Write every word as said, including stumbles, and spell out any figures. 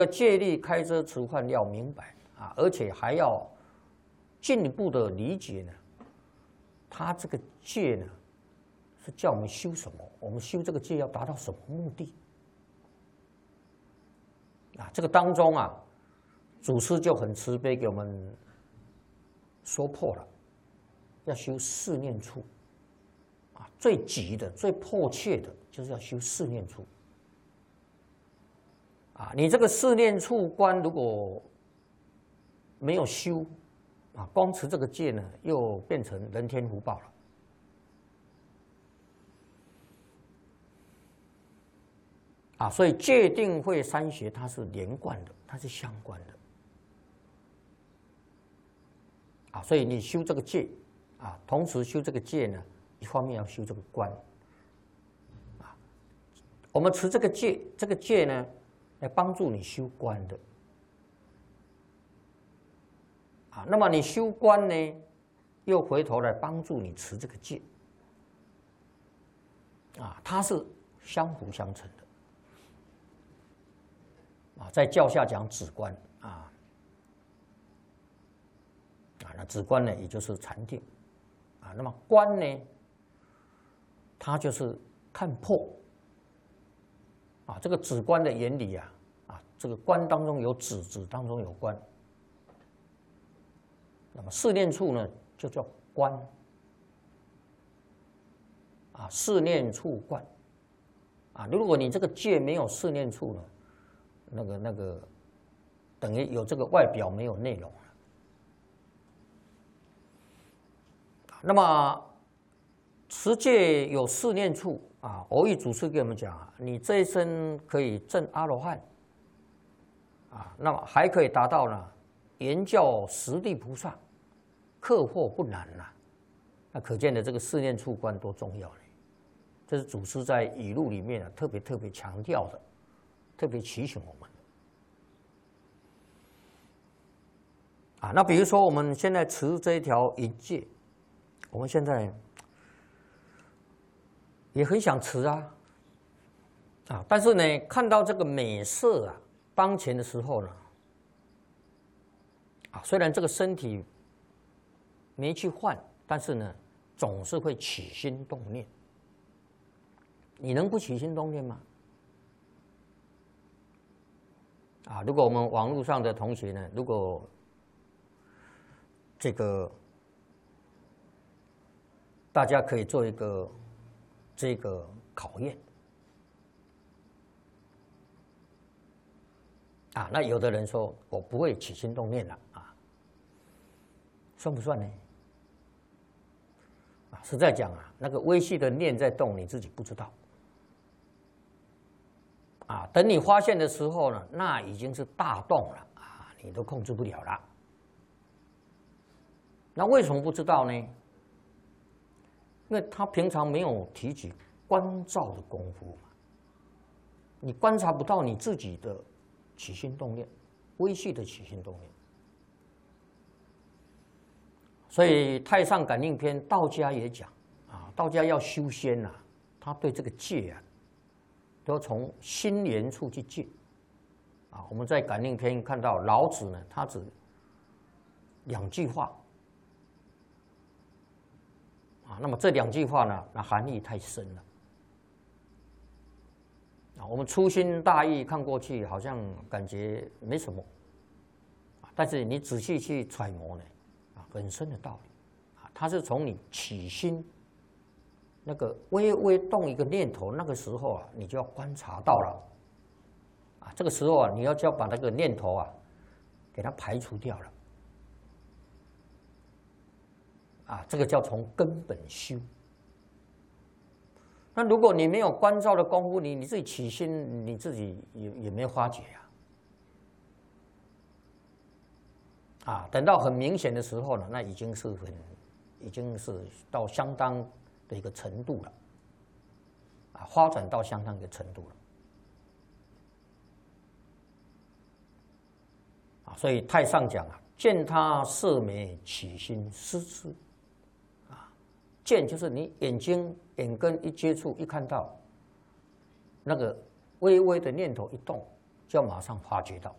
戒律开遮持幻要明白啊，而且还要进一步的理解呢。他这个戒呢，是叫我们修什么？我们修这个戒要达到什么目的？啊，这个当中啊，祖师就很慈悲给我们说破了，要修四念处。啊，最急的、最迫切的，就是要修四念处。啊，你这个四念处观如果没有修，啊，光持这个戒呢，又变成人天福报了。啊，所以戒定慧三学它是连贯的，它是相关的。啊，所以你修这个戒，啊，同时修这个戒呢，一方面要修这个观。啊，我们持这个戒，这个戒呢，来帮助你修观的。啊，那么你修观呢，又回头来帮助你持这个戒。啊，它是相辅相成的。啊，在教下讲止观啊，啊，那止观呢，也就是禅定，啊，那么观呢，它就是看破，啊，这个止观的原理啊，啊，这个观当中有止，止当中有观，那么四念处呢，就叫观，啊，四念处观，啊，如果你这个戒没有四念处呢？那个那个，等于有这个外表没有内容了。那么持戒有四念处啊，蕅益祖师给我们讲啊，你这一生可以证阿罗汉，啊，那么还可以达到呢，言教十地菩萨，克获不难呐、啊。那可见的这个四念处观多重要呢？这是祖师在语录里面啊特别特别强调的。特别提醒我们啊，那比如说我们现在持这一条淫戒，我们现在也很想持啊，啊，但是呢，看到这个美色啊当前的时候呢，啊，虽然这个身体没去换，但是呢，总是会起心动念。你能不起心动念吗？啊，如果我们网络上的同学呢，如果这个大家可以做一个这个考验啊，那有的人说我不会起心动念了啊，算不算呢？啊，实在讲啊，那个微细的念在动，你自己不知道。啊，等你发现的时候呢，那已经是大动了啊，你都控制不了了。那为什么不知道呢？因为他平常没有提起观照的功夫嘛，你观察不到你自己的起心动念，微细的起心动念。所以《太上感应篇》道家也讲啊，道家要修仙啊，他对这个戒啊。都从心源处去戒啊！我们在《感应篇》看到老子呢，他只两句话啊，那么这两句话呢，那含义太深了啊。我们粗心大意看过去，好像感觉没什么啊，但是你仔细去揣摩呢，啊，很深的道理啊。它是从你起心。那个微微动一个念头，那个时候啊，你就要观察到了，啊，这个时候啊，你要就要把那个念头啊，给它排除掉了，啊，这个叫从根本修。那如果你没有观照的功夫，你你自己起心，你自己也也没有发觉呀，啊，等到很明显的时候呢，那已经是很，已经是到相当。的一个程度了，啊，发展到相当一个程度了，啊，所以太上讲啊，见他色美，起心思之，啊，见就是你眼睛眼根一接触一看到，那个微微的念头一动，就要马上发觉到，